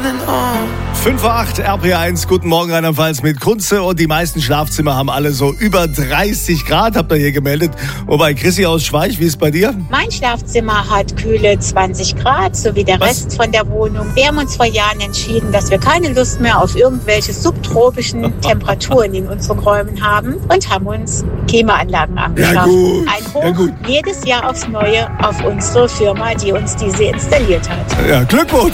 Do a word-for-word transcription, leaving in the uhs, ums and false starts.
fünf Uhr acht, R P eins, guten Morgen Rheinland-Pfalz mit Kunze und die meisten Schlafzimmer haben alle so über dreißig Grad, habt ihr hier gemeldet. Wobei, Chrissy aus Schweich, wie ist es bei dir? Mein Schlafzimmer hat kühle zwanzig Grad, so wie der Was? Rest von der Wohnung. Wir haben uns vor Jahren entschieden, dass wir keine Lust mehr auf irgendwelche subtropischen Temperaturen in unseren Räumen haben und haben uns Klimaanlagen angeschafft. Ja, gut. Ein Hoch Ja, gut. jedes Jahr aufs Neue auf unsere Firma, die uns diese installiert hat. Ja, Glückwunsch!